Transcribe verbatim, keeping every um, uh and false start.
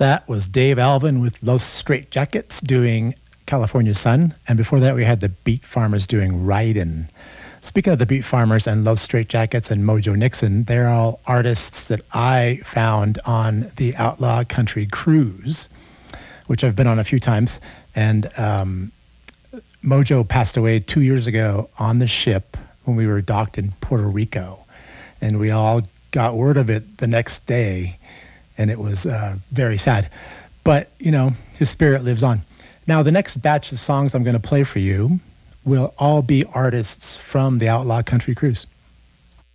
That was Dave Alvin with Los Straight Jackets doing California Sun. And before that, we had the Beat Farmers doing Ridin'. Speaking of the Beat Farmers and Los Straight Jackets and Mojo Nixon, they're all artists that I found on the Outlaw Country Cruise, which I've been on a few times. And um, Mojo passed away two years ago on the ship when we were docked in Puerto Rico. And we all got word of it the next day. And it was uh, very sad. But, you know, his spirit lives on. Now, the next batch of songs I'm going to play for you will all be artists from the Outlaw Country Cruise.